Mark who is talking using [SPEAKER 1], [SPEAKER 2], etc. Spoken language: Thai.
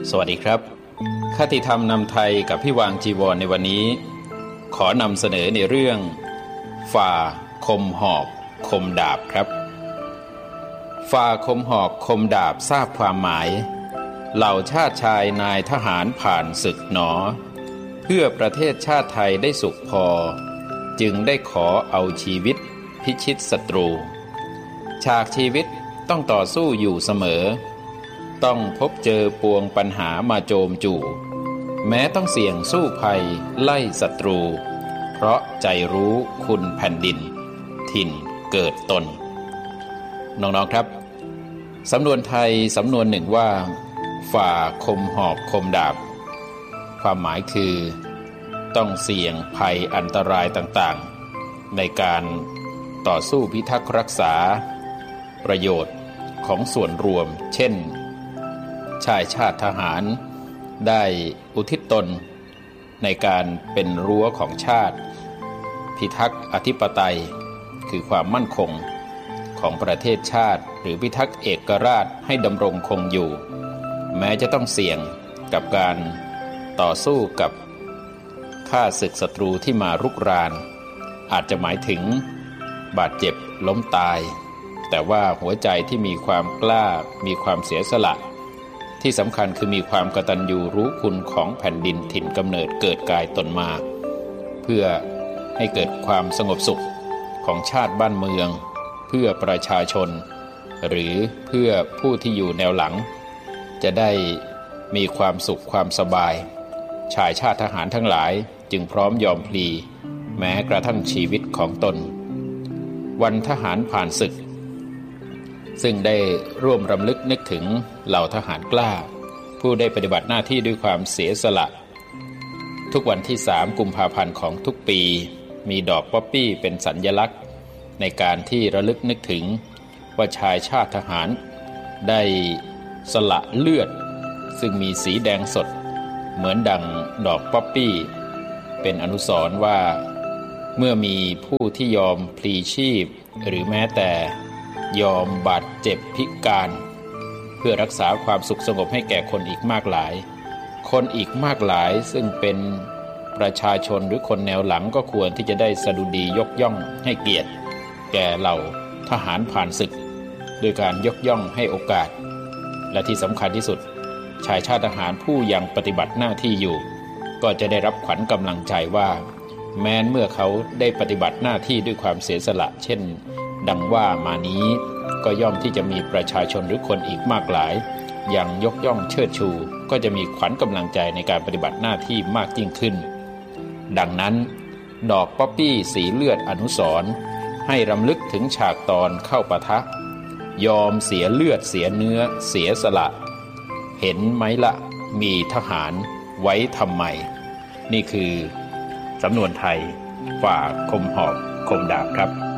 [SPEAKER 1] สวัสดีครับคติธรรมนำไทยกับพี่วางจีวรในวันนี้ขอนำเสนอในเรื่องฝ่าคมหอกคมดาบครับฝ่าคมหอกคมดาบทราบความหมายเหล่าชาติชายนายทหารผ่านศึกหนอเพื่อประเทศชาติไทยได้สุขพอจึงได้ขอเอาชีวิตพิชิตศัตรูฉากชีวิตต้องต่อสู้อยู่เสมอต้องพบเจอปวงปัญหามาโจมจู่แม้ต้องเสี่ยงสู้ภัยไล่ศัตรูเพราะใจรู้คุณแผ่นดินถิ่นเกิดตนน้องๆครับสำนวนไทยสำนวนหนึ่งว่าฝ่าคมหอกคมดาบความหมายคือต้องเสี่ยงภัยอันตรายต่างๆในการต่อสู้พิทักษ์รักษาประโยชน์ของส่วนรวมเช่นชายชาติทหารได้อุทิศตนในการเป็นรั้วของชาติพิทักษ์อธิปไตยคือความมั่นคงของประเทศชาติหรือพิทักษ์เอกราชให้ดำรงคงอยู่แม้จะต้องเสี่ยงกับการต่อสู้กับข้าศึกศัตรูที่มารุกรานอาจจะหมายถึงบาดเจ็บล้มตายแต่ว่าหัวใจที่มีความกล้ามีความเสียสละที่สำคัญคือมีความกตัญญูรู้คุณของแผ่นดินถิ่นกำเนิดเกิดกายตนมาเพื่อให้เกิดความสงบสุขของชาติบ้านเมืองเพื่อประชาชนหรือเพื่อผู้ที่อยู่แนวหลังจะได้มีความสุขความสบายชายชาติทหารทั้งหลายจึงพร้อมยอมพลีแม้กระทั่งชีวิตของตนวันทหารผ่านศึกซึ่งได้ร่วมรำลึกนึกถึงเหล่าทหารกล้าผู้ได้ปฏิบัติหน้าที่ด้วยความเสียสละทุกวันที่3 กุมภาพันธ์ของทุกปีมีดอกป๊อปปี้เป็นสัญลักษณ์ในการที่ระลึกนึกถึงว่าชายชาติทหารได้สละเลือดซึ่งมีสีแดงสดเหมือนดังดอกป๊อปปี้เป็นอนุสรณ์ว่าเมื่อมีผู้ที่ยอมพลีชีพหรือแม้แต่ยอมบาดเจ็บพิการเพื่อรักษาความสุขสงบให้แก่คนอีกมากหลายคนอีกมากหลายซึ่งเป็นประชาชนหรือคนแนวหลังก็ควรที่จะได้สดุดียกย่องให้เกียรติแก่เหล่าทหารผ่านศึกโดยการยกย่องให้โอกาสและที่สำคัญที่สุดชายชาติทหารผู้ยังปฏิบัติหน้าที่อยู่ก็จะได้รับขวัญกำลังใจว่าแม้เมื่อเขาได้ปฏิบัติหน้าที่ด้วยความเสียสละเช่นดังว่ามานี้ก็ย่อมที่จะมีประชาชนหรือคนอีกมากหลายยังยกย่องเชิดชูก็จะมีขวัญกำลังใจในการปฏิบัติหน้าที่มากยิ่งขึ้นดังนั้นดอกป๊อปปี้สีเลือดอนุสรณ์ให้รำลึกถึงฉากตอนเข้าปะทะยอมเสียเลือดเสียเนื้อเสียสละเห็นไหมละมีทหารไว้ทำไมนี่คือสำนวนไทยฝ่าคมหอกคมดาบครับ